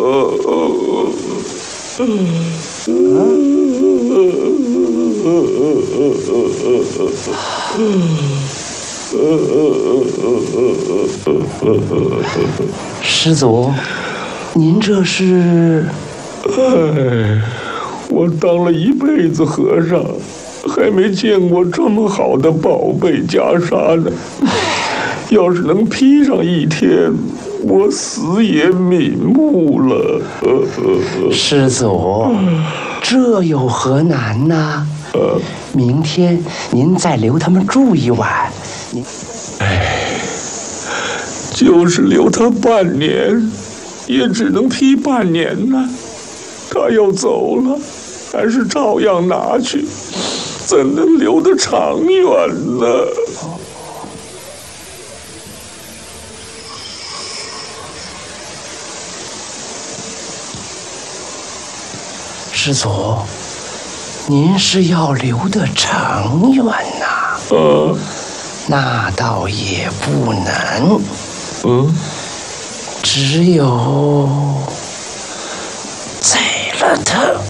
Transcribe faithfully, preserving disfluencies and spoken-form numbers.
施主，您这是？ 哎，我当了一辈子和尚，还没见过这么好的宝贝袈裟呢。要是能披上一天，我死也瞑目了。 施主，这有何难呢？ 呃， 明天您再留他们住一晚。您， 哎，就是留他半年，也只能披半年呢。他要走了，还是照样拿去，怎能留得长远呢？ 施主，您是要留得长远呐？ 呃， 那倒也不能。 嗯， 只有宰了他。